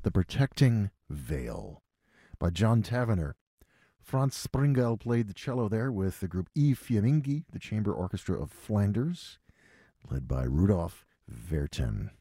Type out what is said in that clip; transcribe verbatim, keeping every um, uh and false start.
The Protecting Veil by John Tavener. Franz Springel played the cello there with the group I Fiamminghi, the chamber orchestra of Flanders, led by Rudolf Vertin.